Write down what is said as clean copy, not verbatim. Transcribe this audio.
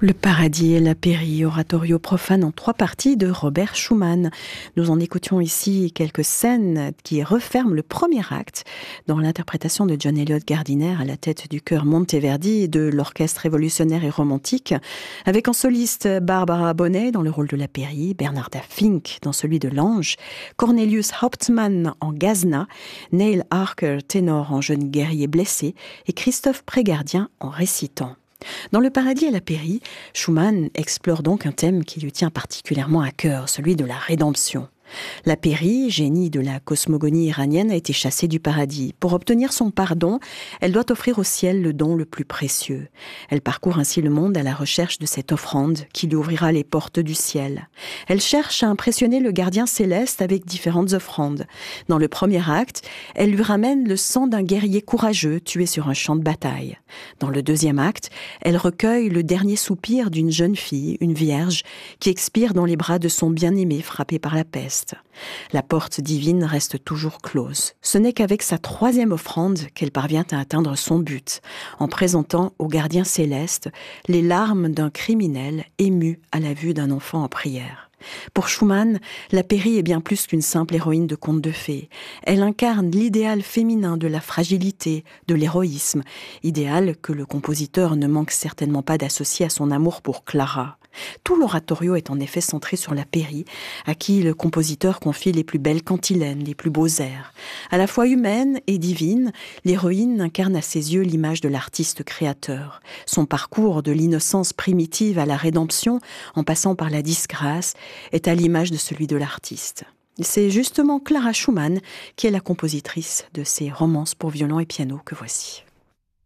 Le paradis et la péri, oratorio profane en 3 parties de Robert Schumann. Nous en écoutions ici quelques scènes qui referment le premier acte dans l'interprétation de John Eliot Gardiner à la tête du chœur Monteverdi de l'orchestre révolutionnaire et romantique, avec en soliste Barbara Bonnet dans le rôle de la péri, Bernarda Fink dans celui de l'ange, Cornelius Hauptmann en gazna, Neil Harker ténor en jeune guerrier blessé et Christophe Prégardien en récitant. Dans Le paradis et la péri, Schumann explore donc un thème qui lui tient particulièrement à cœur, celui de la rédemption. La péri, génie de la cosmogonie iranienne, a été chassée du paradis. Pour obtenir son pardon, elle doit offrir au ciel le don le plus précieux. Elle parcourt ainsi le monde à la recherche de cette offrande qui lui ouvrira les portes du ciel. Elle cherche à impressionner le gardien céleste avec différentes offrandes. Dans le premier acte, elle lui ramène le sang d'un guerrier courageux tué sur un champ de bataille. Dans le deuxième acte, elle recueille le dernier soupir d'une jeune fille, une vierge, qui expire dans les bras de son bien-aimé frappé par la peste. La porte divine reste toujours close. Ce n'est qu'avec sa 3e offrande qu'elle parvient à atteindre son but, en présentant au gardien céleste les larmes d'un criminel ému à la vue d'un enfant en prière. Pour Schumann, la péri est bien plus qu'une simple héroïne de conte de fées. Elle incarne l'idéal féminin de la fragilité, de l'héroïsme, idéal que le compositeur ne manque certainement pas d'associer à son amour pour Clara. Tout l'oratorio est en effet centré sur la péri, à qui le compositeur confie les plus belles cantilènes, les plus beaux airs. À la fois humaine et divine, l'héroïne incarne à ses yeux l'image de l'artiste créateur. Son parcours de l'innocence primitive à la rédemption, en passant par la disgrâce, est à l'image de celui de l'artiste. C'est justement Clara Schumann qui est la compositrice de ces romances pour violon et piano que voici.